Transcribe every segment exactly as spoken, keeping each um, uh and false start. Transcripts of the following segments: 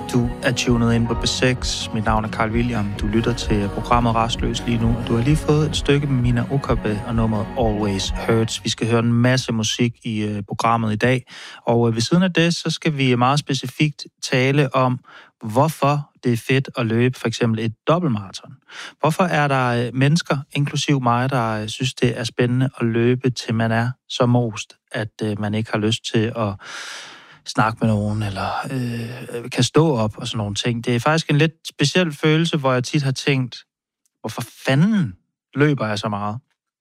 Du er tunet ind på B seks. Mit navn er Carl William. Du lytter til programmet Rastløs lige nu. Du har lige fået et stykke med Mina Okabe og nummeret Always Hurts. Vi skal høre en masse musik i uh, programmet i dag. Og uh, ved siden af det, så skal vi meget specifikt tale om, hvorfor det er fedt at løbe for eksempel et dobbeltmaraton. Hvorfor er der uh, mennesker, inklusiv mig, der uh, synes, det er spændende at løbe, til man er så most, at uh, man ikke har lyst til at snakke med nogen, eller øh, kan stå op og sådan nogle ting. Det er faktisk en lidt speciel følelse, hvor jeg tit har tænkt, hvorfor fanden løber jeg så meget?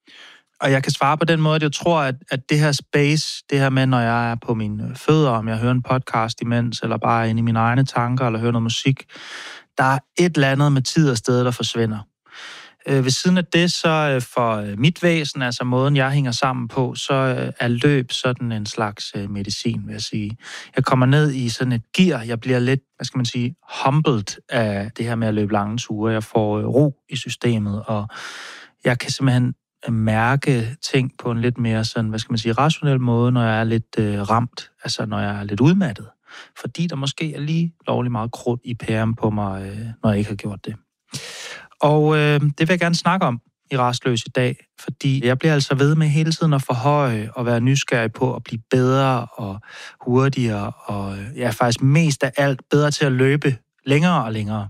Og jeg kan svare på den måde, at jeg tror, at, at det her space, det her med, når jeg er på mine fødder, om jeg hører en podcast imens, eller bare inde i mine egne tanker, eller hører noget musik, der er et eller andet med tid og sted, der forsvinder. Øh, ved siden af det, så øh, for mit væsen, altså måden, jeg hænger sammen på, så øh, er løb sådan en slags øh, medicin, vil jeg sige. Jeg kommer ned i sådan et gear, jeg bliver lidt, hvad skal man sige, humbled af det her med at løbe lange ture. Jeg får øh, ro i systemet, og jeg kan simpelthen øh, mærke ting på en lidt mere sådan, hvad skal man sige, rationel måde, når jeg er lidt øh, ramt, altså når jeg er lidt udmattet. Fordi der måske er lige lovlig meget krudt i pæren på mig, øh, når jeg ikke har gjort det. Og øh, det vil jeg gerne snakke om i Rastløs i dag, fordi jeg bliver altså ved med hele tiden at forhøje og være nysgerrig på at blive bedre og hurtigere, og jeg er faktisk mest af alt bedre til at løbe længere og længere.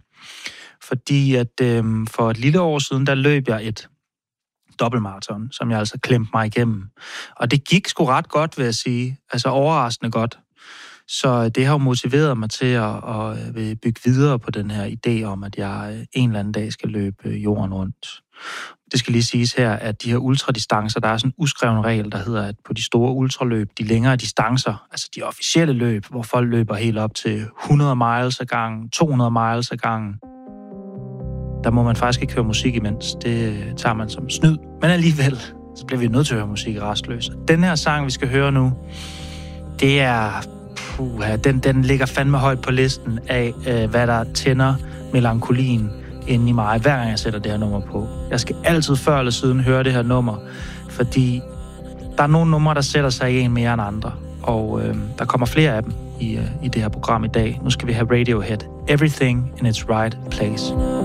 Fordi at øh, for et lille år siden, der løb jeg et dobbeltmaraton, som jeg altså klemte mig igennem. Og det gik sgu ret godt, vil jeg sige. Altså overraskende godt. Så det har jo motiveret mig til at, at bygge videre på den her idé om, at jeg en eller anden dag skal løbe jorden rundt. Det skal lige siges her, at de her ultradistancer, der er sådan en uskreven regel, der hedder, at på de store ultraløb, de længere distancer, altså de officielle løb, hvor folk løber helt op til hundrede miles ad gangen, to hundrede miles ad gangen, der må man faktisk ikke høre musik imens. Det tager man som snyd. Men alligevel, så bliver vi nødt til at høre musik i Rastløs. Den her sang, vi skal høre nu, det er... Puha, den, den ligger fandme højt på listen af, øh, hvad der tænder melankolien inde i mig, hver gang jeg sætter det her nummer på. Jeg skal altid før eller siden høre det her nummer, fordi der er nogle numre, der sætter sig i en mere end andre, og øh, der kommer flere af dem i, øh, i det her program i dag. Nu skal vi have Radiohead. Everything in its right place.